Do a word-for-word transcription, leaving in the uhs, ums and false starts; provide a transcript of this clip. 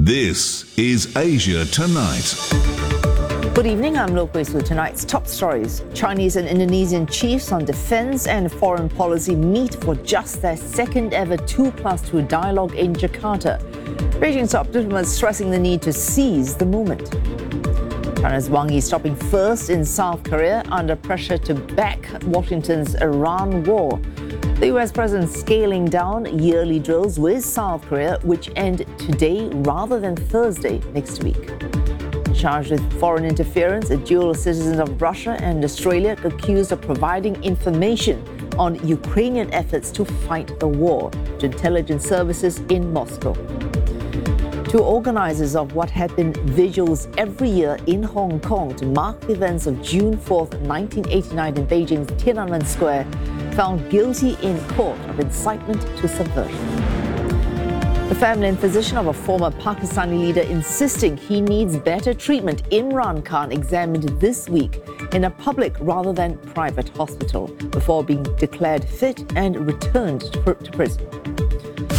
This is Asia Tonight. Good evening, I'm Lok Wei with tonight's top stories. Chinese and Indonesian chiefs on defense and foreign policy meet for just their second ever two plus two dialogue in Jakarta. Beijing's top diplomats stressing the need to seize the moment. China's Wang Yi stopping first in South Korea under pressure to back Washington's Iran war. The U S president scaling down yearly drills with South Korea, which end today rather than Thursday next week. Charged with foreign interference, a dual citizens of Russia and Australia accused of providing information on Ukrainian efforts to fight the war to intelligence services in Moscow. Two organizers of what had been vigils every year in Hong Kong to mark the events of June fourth, nineteen eighty-nine in Beijing's Tiananmen Square found guilty in court of incitement to subversion. The family and physician of a former Pakistani leader insisting he needs better treatment, Imran Khan, examined this week in a public rather than private hospital before being declared fit and returned to prison.